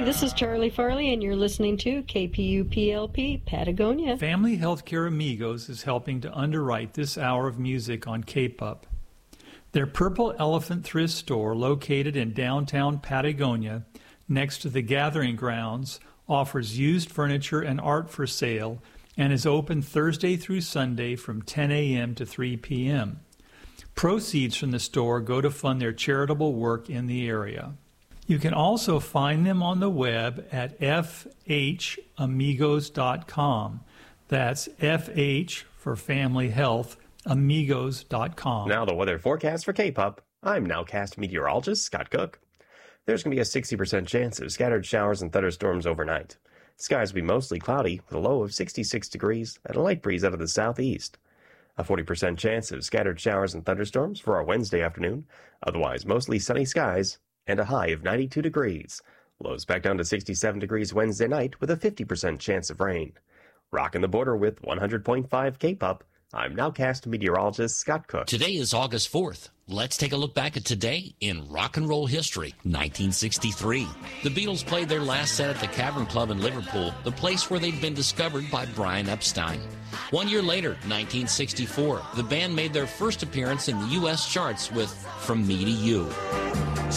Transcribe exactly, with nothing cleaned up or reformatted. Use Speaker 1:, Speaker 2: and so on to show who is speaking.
Speaker 1: this is Charlie Farley, and you're listening to K P U P L P, Patagonia.
Speaker 2: Family Healthcare Amigos is helping to underwrite this hour of music on K P U P. Their Purple Elephant thrift store, located in downtown Patagonia, next to the Gathering Grounds, offers used furniture and art for sale and is open Thursday through Sunday from ten a.m. to three p.m. Proceeds from the store go to fund their charitable work in the area. You can also find them on the web at f h amigos dot com. That's F H for Family Health, amigos dot com.
Speaker 3: Now the weather forecast for K P U P. I'm Nowcast meteorologist Scott Cook. There's going to be a sixty percent chance of scattered showers and thunderstorms overnight. Skies will be mostly cloudy with a low of sixty-six degrees and a light breeze out of the southeast. A forty percent chance of scattered showers and thunderstorms for our Wednesday afternoon. Otherwise, mostly sunny skies and a high of ninety-two degrees. Lows back down to sixty-seven degrees Wednesday night with a fifty percent chance of rain. Rocking the border with one hundred point five K P U P. I'm Nowcast meteorologist Scott Cook.
Speaker 4: Today is August fourth. Let's take a look back at today in rock and roll history. nineteen sixty-three. The Beatles played their last set at the Cavern Club in Liverpool, the place where they'd been discovered by Brian Epstein. One year later, nineteen sixty-four, the band made their first appearance in the U S charts with From Me to You.